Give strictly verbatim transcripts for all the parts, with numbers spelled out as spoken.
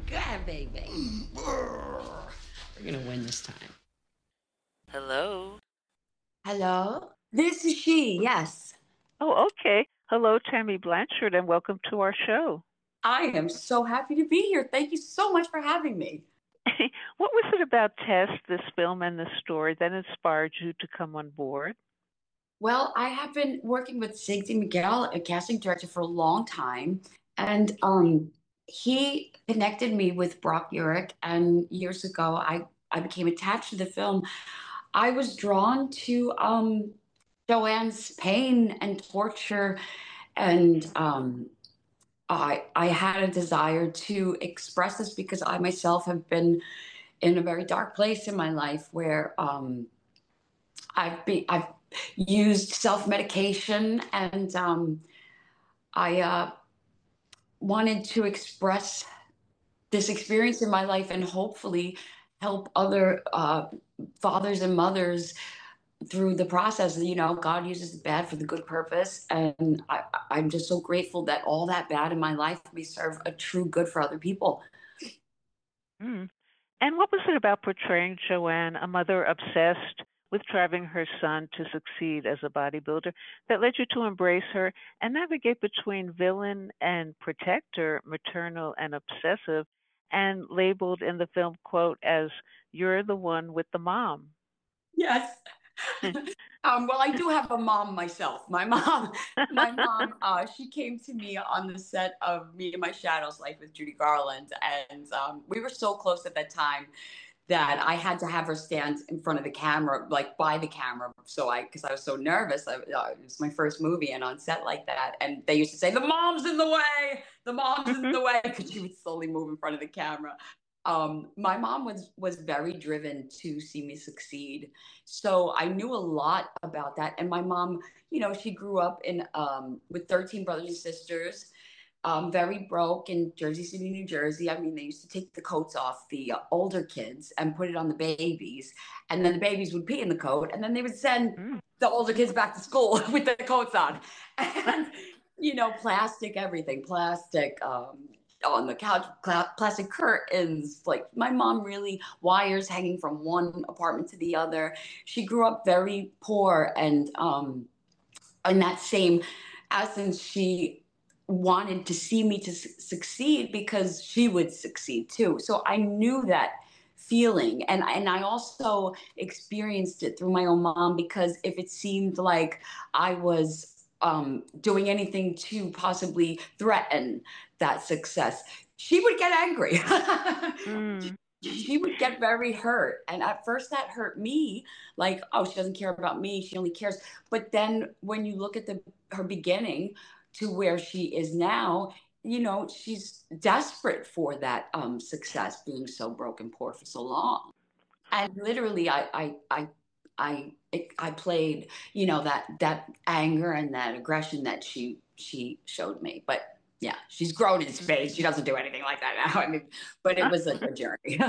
Go ahead, baby. We're gonna win this time. Hello. Hello? This is she, yes. Oh, okay. Hello, Tammy Blanchard, and welcome to our show. I am so happy to be here. Thank you so much for having me. What was it about Test, this film, and this story that inspired you to come on board? Well, I have been working with Siggy Miguel, a casting director, for a long time. And um, he connected me with Brock Urich. And years ago, I, I became attached to the film. I was drawn to um, Joanne's pain and torture. And um, I, I had a desire to express this because I myself have been in a very dark place in my life where um, I've been I've used self medication and um, I uh, wanted to express this experience in my life and hopefully help other uh, fathers and mothers through the process. You know, God uses the bad for the good purpose, and I, I'm just so grateful that all that bad in my life may serve a true good for other people. Mm. And what was it about portraying Joanne, a mother obsessed with driving her son to succeed as a bodybuilder, that led you to embrace her and navigate between villain and protector, maternal and obsessive, and labeled in the film, quote, as "you're the one with the mom"? Yes. Um, well, I do have a mom myself. My mom, my mom, uh, she came to me on the set of Me and My Shadows Life with Judy Garland, and um, we were so close at that time that I had to have her stand in front of the camera, like by the camera. So I, because I was so nervous, I, uh, it was my first movie, and on set like that, and they used to say, "The mom's in the way, the mom's in the way," because she would slowly move in front of the camera. Um, my mom was was very driven to see me succeed, so I knew a lot about that. And my mom, you know, she grew up in um, with thirteen brothers and sisters, um, very broke in Jersey City, New Jersey. I mean, they used to take the coats off the uh, older kids and put it on the babies, and then the babies would pee in the coat, and then they would send Mm. the older kids back to school with the coats on, and you know, plastic everything, plastic. Um, on the couch, plastic curtains. Like my mom really wires hanging from one apartment to the other. She grew up very poor, and um, in that same essence, she wanted to see me to su- succeed because she would succeed too. So I knew that feeling, and and I also experienced it through my own mom, because if it seemed like I was um, doing anything to possibly threaten that success, she would get angry. Mm. She would get very hurt, and at first that hurt me, like, oh, she doesn't care about me, she only cares. But then when you look at the her beginning to where she is now, you know, she's desperate for that um success, being so broken poor for so long. And literally i i i i i played, you know, that that anger and that aggression that she she showed me. But yeah, she's grown in space, she doesn't do anything like that now. I mean, but it was a, a journey.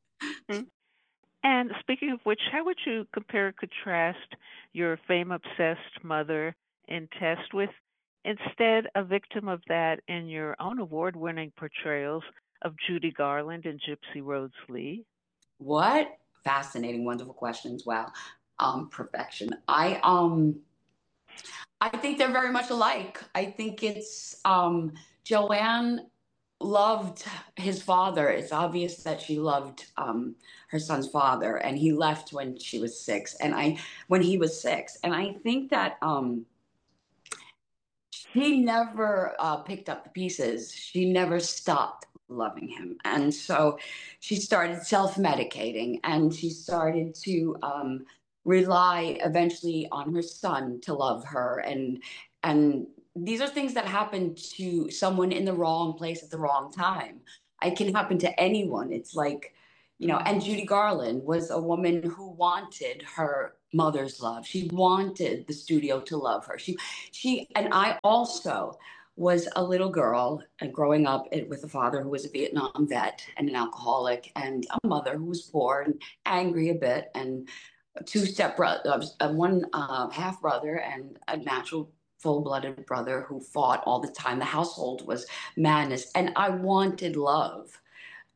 And speaking of which, how would you compare and contrast your fame obsessed mother in Test with instead a victim of that in your own award winning portrayals of Judy Garland and Gypsy Rhodes Lee? What fascinating, wonderful questions. Wow. Um, perfection. I um I think they're very much alike. I think it's um Joanne loved his father. It's obvious that she loved um her son's father, and he left when she was six, and I when he was six. And I think that um she never uh, picked up the pieces. She never stopped loving him. And so she started self medicating, and she started to um, rely eventually on her son to love her. And, and these are things that happen to someone in the wrong place at the wrong time. It can happen to anyone. It's like, you know, and Mm. Judy Garland was a woman who wanted her mother's love. She wanted the studio to love her. She she and I also was a little girl and growing up with a father who was a Vietnam vet and an alcoholic, and a mother who was poor and angry a bit, and two step brothers, uh, one uh, half brother and a natural full blooded brother who fought all the time. The household was madness, and I wanted love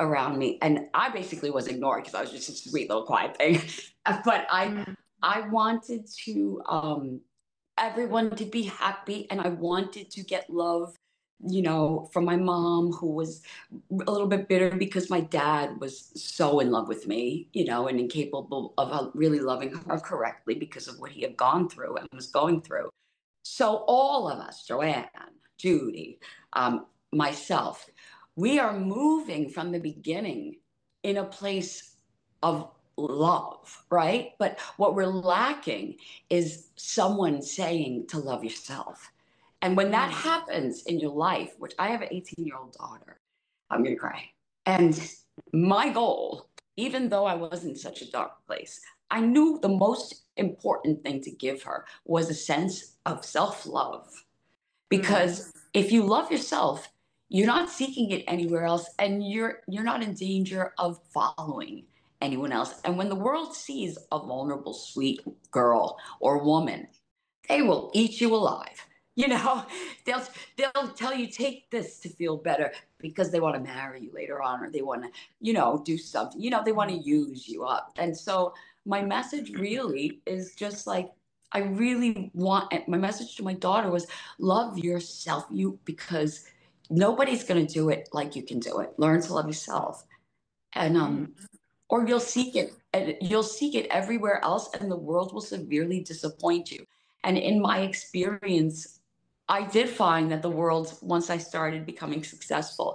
around me, and I basically was ignored because I was just a sweet little quiet thing. But I Mm. I wanted to um everyone to be happy, and I wanted to get love, you know, from my mom, who was a little bit bitter because my dad was so in love with me, you know, and incapable of uh, really loving her correctly because of what he had gone through and was going through. So all of us, Joanne, Judy, um, myself, we are moving from the beginning in a place of love, right? But what we're lacking is someone saying to love yourself. And when that Mm. happens in your life, which I have an eighteen year old daughter, I'm going to cry. And my goal, even though I was in such a dark place, I knew the most important thing to give her was a sense of self love. Mm. Because if you love yourself, you're not seeking it anywhere else, and you're you're not in danger of following anyone else. And when the world sees a vulnerable, sweet girl or woman, they will eat you alive. You know, they'll they'll tell you take this to feel better because they want to marry you later on, or they want to, you know, do something. You know, they want to use you up. And so my message really is just like, I really want, my message to my daughter was love yourself, you, because nobody's going to do it like you can do it. Learn to love yourself. And Mm. um or you'll seek it, and you'll seek it everywhere else, and the world will severely disappoint you. And in my experience, I did find that the world, once I started becoming successful,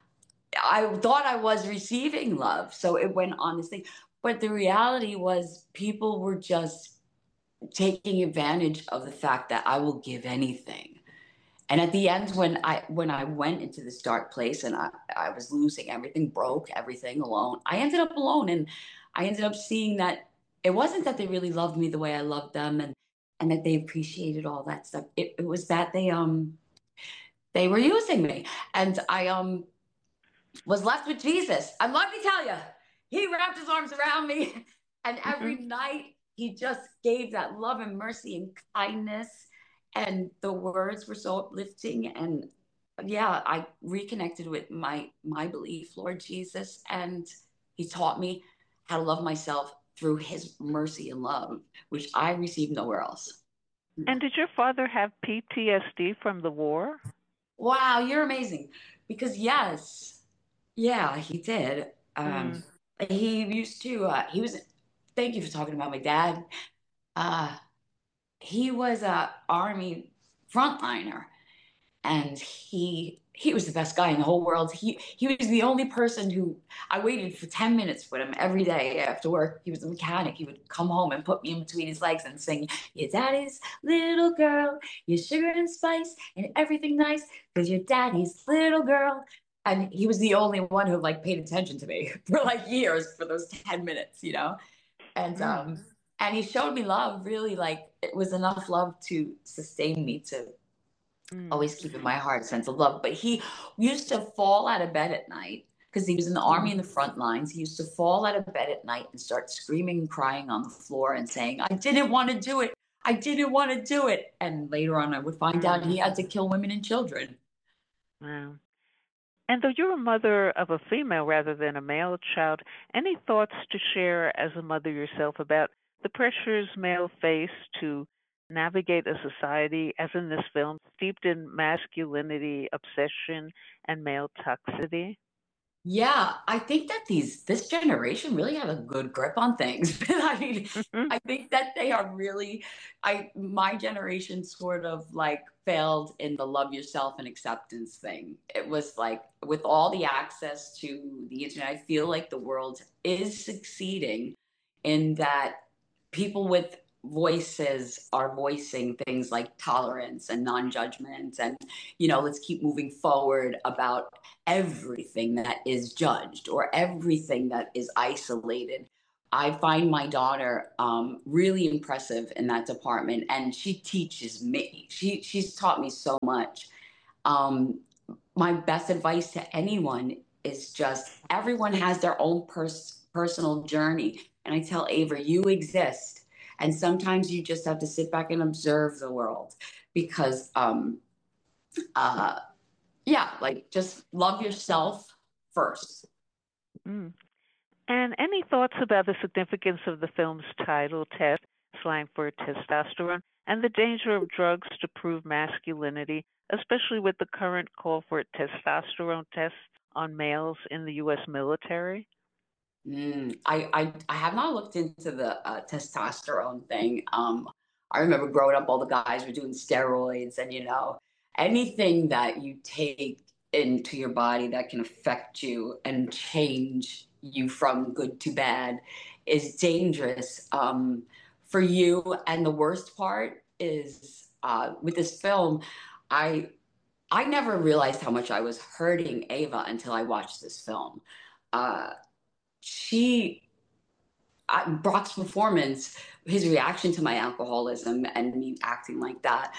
I thought I was receiving love, so it went on this thing. But the reality was people were just taking advantage of the fact that I will give anything. And at the end, when I when I went into this dark place, and I, I was losing everything, broke everything, alone, I ended up alone. And I ended up seeing that it wasn't that they really loved me the way I loved them, and and that they appreciated all that stuff. It, it was that they um they were using me. And I um was left with Jesus. And let me tell you, he wrapped his arms around me. And every Mhm. night he just gave that love and mercy and kindness. And the words were so uplifting. And yeah, I reconnected with my my belief, Lord Jesus. And he taught me how to love myself through his mercy and love, which I received nowhere else. And did your father have P T S D from the war? Wow, you're amazing. Because yes, yeah, he did. Um, Mm. he used to. Uh, he was. Thank you for talking about my dad. Uh, he was a army frontliner, and he he was the best guy in the whole world. He he was the only person who I waited for ten minutes with him every day after work. He was a mechanic. He would come home and put me in between his legs and sing, "Your daddy's little girl, your sugar and spice and everything nice, because your daddy's little girl." And he was the only one who like paid attention to me for like years for those ten minutes, you know. And Mm. um and he showed me love, really, like it was enough love to sustain me, to Mm. always keep in my heart a sense of love. But he used to fall out of bed at night because he was in the army in the front lines. He used to fall out of bed at night and start screaming and crying on the floor and saying, "I didn't want to do it. I didn't want to do it." And later on, I would find out Mm. he had to kill women and children. Wow. And though you're a mother of a female rather than a male child, any thoughts to share as a mother yourself about the pressures male face to navigate a society, as in this film, steeped in masculinity, obsession, and male toxicity? Yeah, I think that these this generation really have a good grip on things. I mean, I think that they are really, I my generation sort of like failed in the love yourself and acceptance thing. It was like with all the access to the internet, I feel like the world is succeeding in that people with voices are voicing things like tolerance and non-judgment, and you know, let's keep moving forward about everything that is judged or everything that is isolated. I find my daughter um, really impressive in that department, and she teaches me. She she's taught me so much. Um, my best advice to anyone is just everyone has their own pers- personal journey, and I tell Ava, you exist, and sometimes you just have to sit back and observe the world because um, uh, yeah, like just love yourself first. Mm. And any thoughts about the significance of the film's title, Test, slang for testosterone, and the danger of drugs to prove masculinity, especially with the current call for testosterone tests on males in the U S military? Mm, I, I I have not looked into the uh, testosterone thing. Um, I remember growing up, all the guys were doing steroids, and you know, anything that you take into your body that can affect you and change you from good to bad is dangerous um, for you. And the worst part is uh, with this film, I I never realized how much I was hurting Ava until I watched this film. Uh, she I, Brock's performance, his reaction to my alcoholism and me acting like that,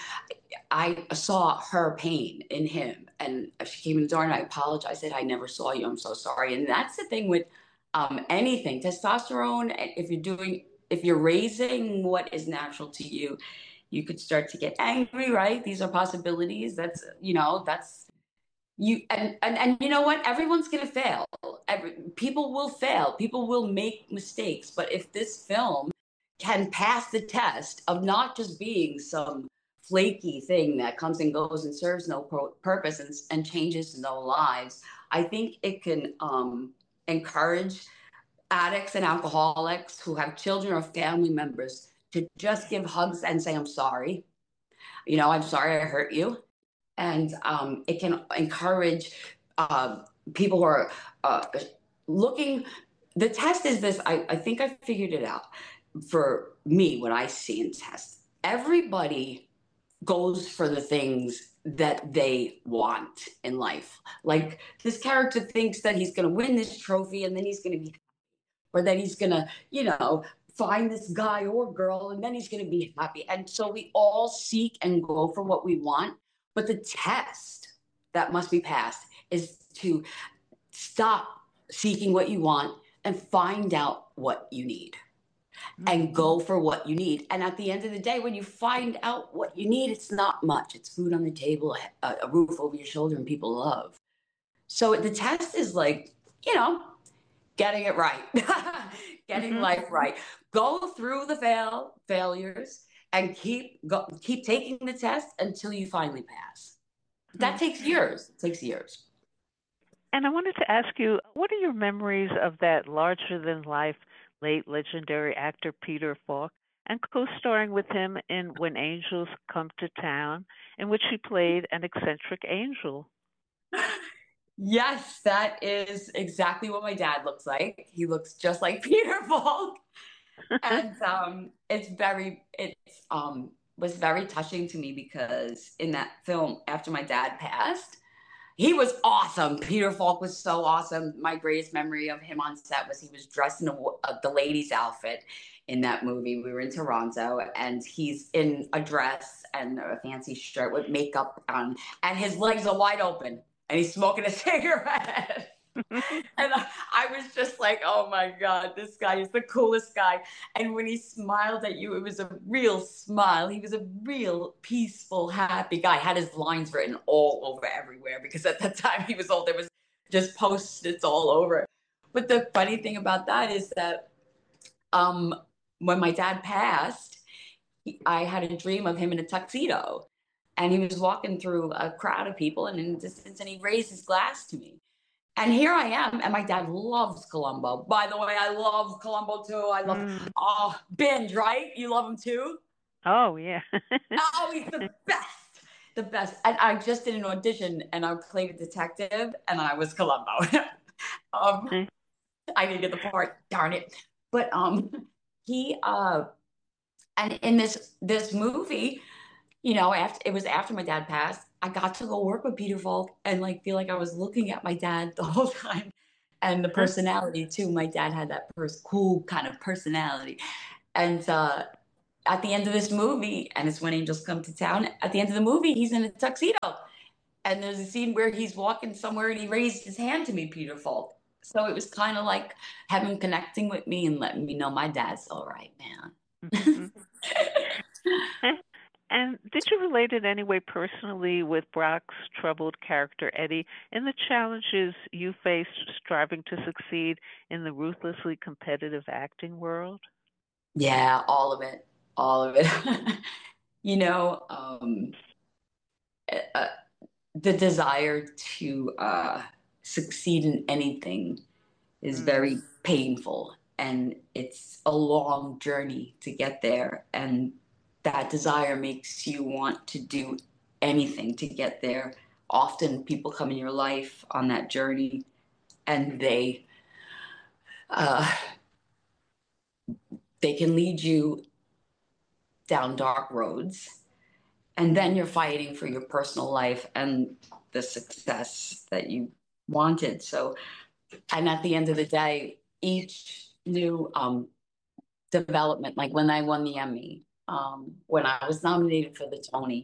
I saw her pain in him. And she came in the door and I apologized. I said, I never saw you. I'm so sorry. And that's the thing with um, anything testosterone. If you're doing, if you're raising what is natural to you, you could start to get angry, right? These are possibilities. That's, you know, that's you and, and and you know what, everyone's going to fail. Every, people will fail, people will make mistakes, but if this film can pass the test of not just being some flaky thing that comes and goes and serves no pro- purpose and, and changes no lives, I think it can um, encourage addicts and alcoholics who have children or family members to just give hugs and say, I'm sorry, you know, I'm sorry I hurt you. And um, it can encourage uh, people who are uh, looking. The test is this. I, I think I figured it out. For me, what I see in tests, everybody goes for the things that they want in life. Like this character thinks that he's going to win this trophy and then he's going to be, or that he's going to, you know, find this guy or girl and then he's going to be happy. And so we all seek and go for what we want. But the test that must be passed is to stop seeking what you want and find out what you need and go for what you need. And at the end of the day, when you find out what you need, it's not much. It's food on the table, a, a roof over your shoulder, and people love. So the test is like, you know, getting it right, getting Mm-hmm. life right. Go through the fail failures and keep go, keep taking the test until you finally pass. That takes years. It takes years. And I wanted to ask you, what are your memories of that larger than life late legendary actor Peter Falk and co starring with him in When Angels Come to Town, in which he played an eccentric angel? Yes, that is exactly what my dad looks like. He looks just like Peter Falk. And um, it's very, it's um, was very touching to me because in that film, after my dad passed, he was awesome. Peter Falk was so awesome. My greatest memory of him on set was he was dressed in a, uh, the lady's outfit in that movie. We were in Toronto, and he's in a dress and a fancy shirt with makeup on, and his legs are wide open, and he's smoking a cigarette. And I was just like, oh my God, this guy is the coolest guy. And when he smiled at you, it was a real smile. He was a real peaceful, happy guy. Had his lines written all over everywhere because at that time he was old. There was just post-its all over. But the funny thing about that is that um, when my dad passed, he, I had a dream of him in a tuxedo. And he was walking through a crowd of people and in the distance, and he raised his glass to me. And here I am, and my dad loves Columbo. By the way, I love Columbo too. I love Mm. oh Binge, right? You love him too? Oh, yeah. Oh, he's the best, the best. And I just did an audition, and I played a detective, and I was Columbo. um, I didn't get the part, darn it. But um, he uh, and in this this movie, you know, after it was after my dad passed, I got to go work with Peter Falk and like feel like I was looking at my dad the whole time. And the personality too. My dad had that pers- cool kind of personality. And uh, at the end of this movie, and it's When Angels Come to Town, at the end of the movie, he's in a tuxedo. And there's a scene where he's walking somewhere and he raised his hand to me, Peter Falk. So it was kind of like having connecting with me and letting me know my dad's all right, man. And did you relate in any way personally with Brock's troubled character, Eddie, in the challenges you faced striving to succeed in the ruthlessly competitive acting world? Yeah, all of it, all of it. You know, um, uh, the desire to uh, succeed in anything is Mm, very painful, and it's a long journey to get there. And that desire makes you want to do anything to get there. Often people come in your life on that journey and they uh, they can lead you down dark roads, and then you're fighting for your personal life and the success that you wanted. So, and at the end of the day, each new um, development, like when I won the Emmy, um, when I was nominated for the Tony,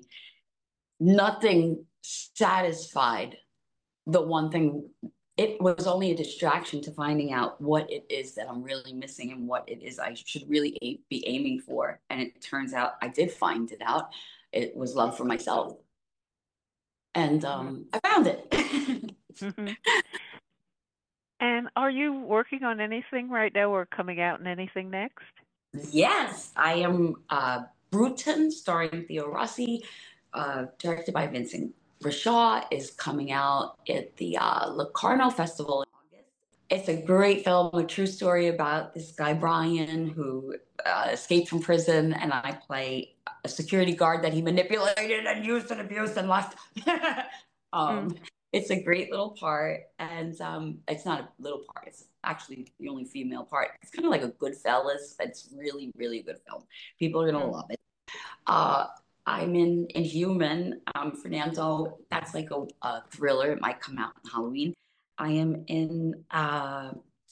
nothing satisfied the one thing. It was only a distraction to finding out what it is that I'm really missing and what it is I should really a- be aiming for. And it turns out I did find it out. It was love for myself. And um, I found it. mm-hmm. And are you working on anything right now or coming out in anything next? Yes, I am uh, Bruton, starring Theo Rossi, uh, directed by Vincent Rashaw, is coming out at the uh, Locarno Festival in August. It's a great film, a true story about this guy, Brian, who uh, escaped from prison, and I play a security guard that he manipulated and used and abused and left. Mm. um, it's a great little part, and um, it's not a little part. It's actually the only female part. It's kind of like a Goodfellas. It's really, really a good film. People are gonna Mm. love it. Uh, I'm in Inhuman. Um, Fernando. That's like a, a thriller. It might come out on Halloween. I am in. Uh,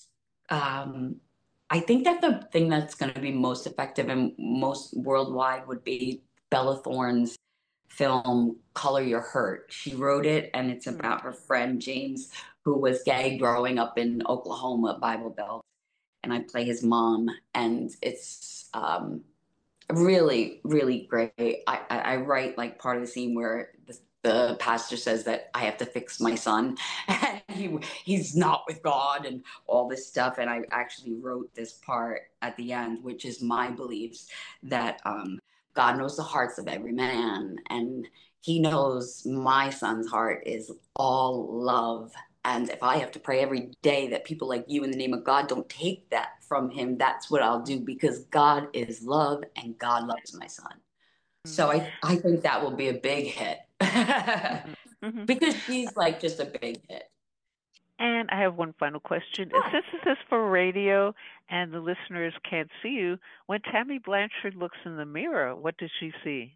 um, I think that the thing that's going to be most effective and most worldwide would be Bella Thorne's film Color Your Hurt. She wrote it, and it's Mm. about her friend James, who was gay growing up in Oklahoma, Bible Belt, and I play his mom, and it's um, really, really great. I, I, I write like part of the scene where the, the pastor says that I have to fix my son, and he he's not with God and all this stuff. And I actually wrote this part at the end, which is my beliefs that um, God knows the hearts of every man, and He knows my son's heart is all love. And if I have to pray every day that people like you in the name of God don't take that from him, that's what I'll do, because God is love and God loves my son. Mm. So I, I think that will be a big hit Mhm. Mhm. because she's like just a big hit. And I have one final question. Sure. Since this is for radio and the listeners can't see you, when Tammy Blanchard looks in the mirror, what does she see?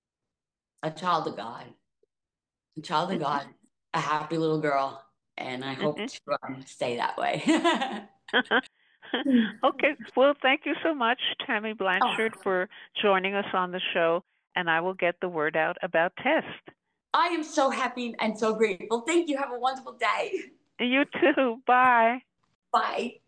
A child of God, a child of God, a happy little girl. And I hope to um, stay that way. Okay. Well, thank you so much, Tammy Oh, Blanchard, for joining us on the show. And I will get the word out about Test. I am so happy and so grateful. Thank you. Have a wonderful day. You too. Bye. Bye.